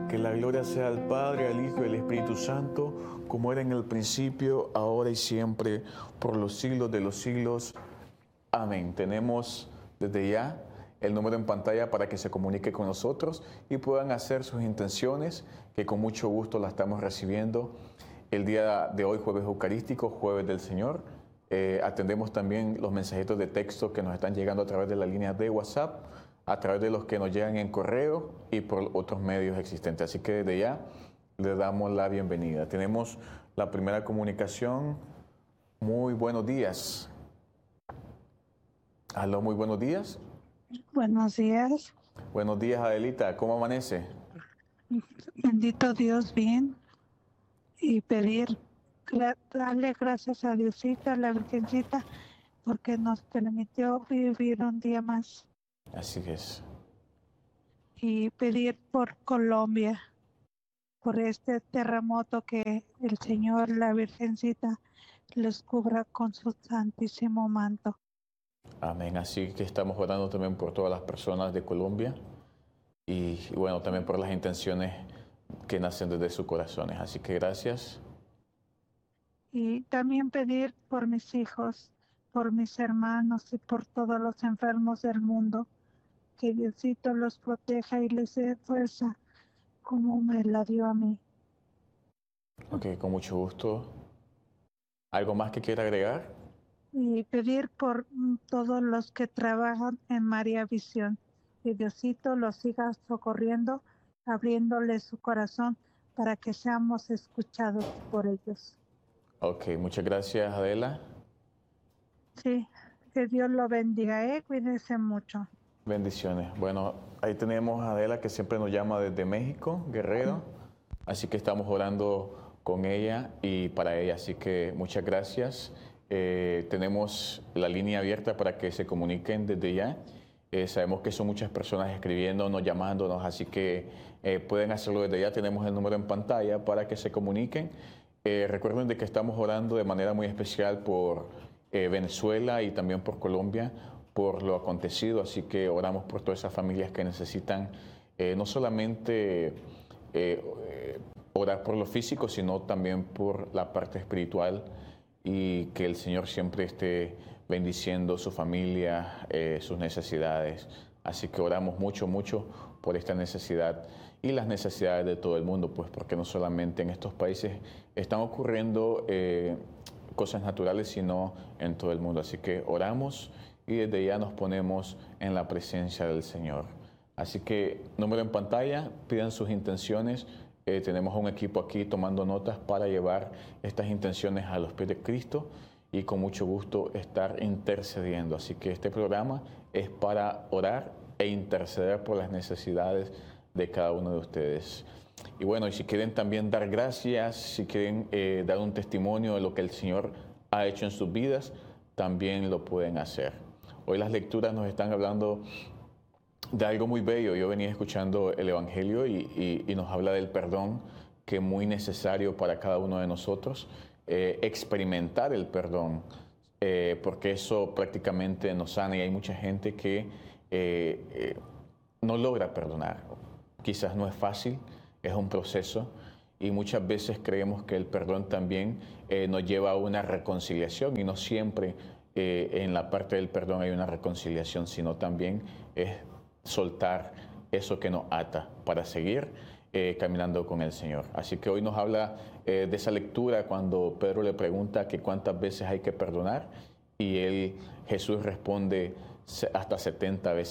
Que la gloria sea al Padre, al Hijo y al Espíritu Santo, como era en el principio, ahora y siempre, por los siglos de los siglos. Amén. Tenemos desde ya el número en pantalla para que se comunique con nosotros y puedan hacer sus intenciones, que con mucho gusto la estamos recibiendo. El día de hoy, jueves eucarístico, jueves del Señor. Atendemos también los mensajitos de texto que nos están llegando a través de la línea de WhatsApp, a través de los que nos llegan en correo y por otros medios existentes. Así que desde ya le damos la bienvenida. Tenemos la primera comunicación. Muy buenos días. Aló, muy buenos días. Buenos días. Buenos días, Adelita. ¿Cómo amanece? Bendito Dios, bien. Y darle gracias a Diosita, a la Virgencita, porque nos permitió vivir un día más. Así es. Y pedir por Colombia, por este terremoto, que el Señor, la Virgencita, los cubra con su santísimo manto. Amén. Así que estamos orando también por todas las personas de Colombia y bueno, también por las intenciones que nacen desde sus corazones. Así que gracias. Y también pedir por mis hijos, por mis hermanos y por todos los enfermos del mundo, que Diosito los proteja y les dé fuerza como me la dio a mí. Ok, con mucho gusto. ¿Algo más que quiera agregar? Y pedir por todos los que trabajan en María Visión, que Diosito los siga socorriendo, abriéndoles su corazón para que seamos escuchados por ellos. Ok, muchas gracias, Adela. Sí, que Dios lo bendiga, cuídense mucho. Bendiciones. Bueno, ahí tenemos a Adela, que siempre nos llama desde México, Guerrero. Así que estamos orando con ella y para ella. Así que muchas gracias. Tenemos la línea abierta para que se comuniquen desde ya. Sabemos que son muchas personas escribiéndonos, llamándonos, así que pueden hacerlo desde ya. Tenemos el número en pantalla para que se comuniquen. Recuerden de que estamos orando de manera muy especial por Venezuela y también por Colombia, por lo acontecido. Así que oramos por todas esas familias que necesitan no solamente orar por lo físico, sino también por la parte espiritual, y que el Señor siempre esté bendiciendo su familia, sus necesidades. Así que oramos mucho, mucho por esta necesidad y las necesidades de todo el mundo, pues porque no solamente en estos países están ocurriendo cosas naturales, sino en todo el mundo. Así que oramos y desde ya nos ponemos en la presencia del Señor. Así que número en pantalla, pidan sus intenciones. Tenemos un equipo aquí tomando notas para llevar estas intenciones a los pies de Cristo y con mucho gusto estar intercediendo. Así que este programa es para orar e interceder por las necesidades de cada uno de ustedes. Y bueno, y si quieren también dar gracias, si quieren dar un testimonio de lo que el Señor ha hecho en sus vidas, también lo pueden hacer. Hoy las lecturas nos están hablando de algo muy bello. Yo venía escuchando el Evangelio y nos habla del perdón, que es muy necesario para cada uno de nosotros, experimentar el perdón, porque eso prácticamente nos sana, y hay mucha gente que no logra perdonar. Quizás no es fácil, es un proceso, y muchas veces creemos que el perdón también nos lleva a una reconciliación, y no siempre en la parte del perdón hay una reconciliación, sino también es soltar eso que nos ata para seguir caminando con el Señor. Así que hoy nos habla de esa lectura cuando Pedro le pregunta que cuántas veces hay que perdonar, y Jesús responde hasta 70 veces.